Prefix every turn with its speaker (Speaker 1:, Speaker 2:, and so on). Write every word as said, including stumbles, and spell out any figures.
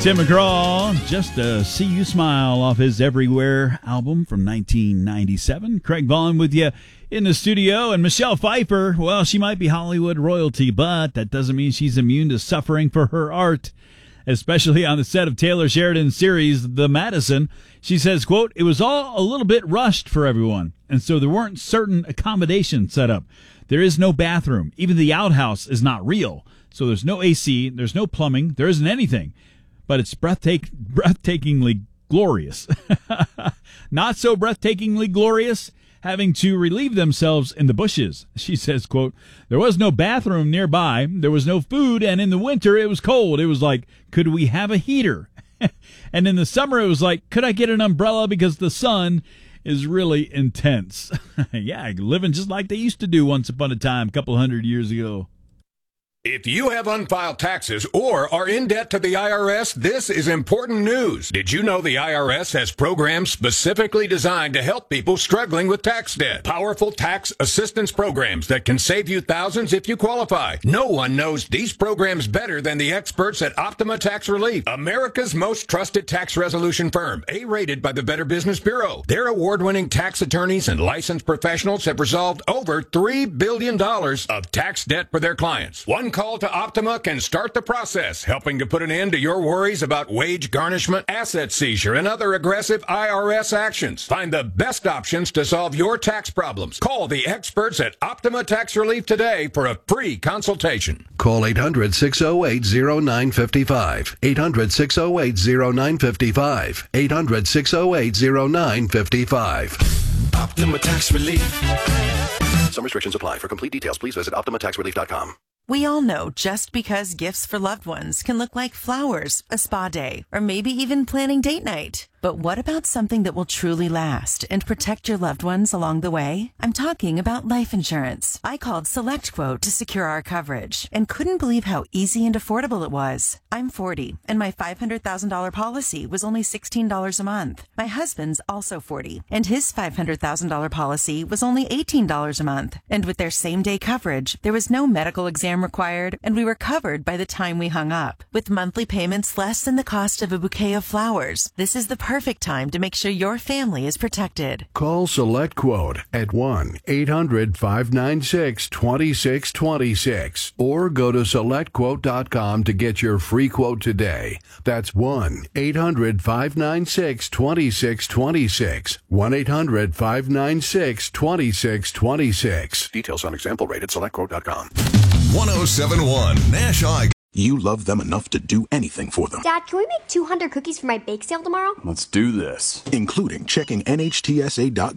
Speaker 1: Tim McGraw, Just to See You Smile, off his Everywhere album from nineteen ninety-seven. Craig Vaughn with you in the studio. And Michelle Pfeiffer, well, she might be Hollywood royalty, but that doesn't mean she's immune to suffering for her art, especially on the set of Taylor Sheridan's series, The Madison. She says, quote, "It was all a little bit rushed for everyone, and so there weren't certain accommodations set up. There is no bathroom. Even the outhouse is not real. So there's no A C, there's no plumbing, there isn't anything. But it's breathtak- breathtakingly glorious." Not so breathtakingly glorious, having to relieve themselves in the bushes. She says, quote, "There was no bathroom nearby, there was no food, and in the winter it was cold. It was like, could we have a heater? And in the summer it was like, could I get an umbrella because the sun is really intense." Yeah, living just like they used to do once upon a time, a couple hundred years ago.
Speaker 2: If you have unfiled taxes or are in debt to the I R S, this is important news. Did you know the I R S has programs specifically designed to help people struggling with tax debt? Powerful tax assistance programs that can save you thousands if you qualify. No one knows these programs better than the experts at Optima Tax Relief, America's most trusted tax resolution firm, A-rated by the Better Business Bureau. Their award-winning tax attorneys and licensed professionals have resolved over three billion dollars of tax debt for their clients. One call to Optima can start the process, helping to put an end to your worries about wage garnishment, asset seizure, and other aggressive I R S actions. Find the best options to solve your tax problems. Call the experts at Optima Tax Relief today for a free consultation.
Speaker 3: Call eight hundred, six oh eight, oh nine five five. eight hundred, six oh eight, oh nine five five. eight hundred, six oh eight, oh nine five five.
Speaker 4: Optima Tax Relief.
Speaker 3: Some restrictions apply. For complete details, please visit optima tax relief dot com.
Speaker 5: We all know just because gifts for loved ones can look like flowers, a spa day, or maybe even planning date night. But what about something that will truly last and protect your loved ones along the way? I'm talking about life insurance. I called SelectQuote to secure our coverage and couldn't believe how easy and affordable it was. I'm forty, and my five hundred thousand dollars policy was only sixteen dollars a month. My husband's also forty, and his five hundred thousand dollars policy was only eighteen dollars a month. And with their same-day coverage, there was no medical exam required, and we were covered by the time we hung up. With monthly payments less than the cost of a bouquet of flowers, this is the perfect time to make sure your family is protected.
Speaker 6: Call SelectQuote at one eight hundred, five nine six, two six two six or go to select quote dot com to get your free quote today. That's one eight hundred, five nine six, two six two six. one eight hundred, five nine six, two six two six.
Speaker 3: Details on example rate at select quote dot com.
Speaker 4: one oh seven point one Nash I.
Speaker 7: You love them enough to do anything for them.
Speaker 8: Dad, can we make two hundred cookies for my bake sale tomorrow?
Speaker 7: Let's do this. Including checking N H T S A dot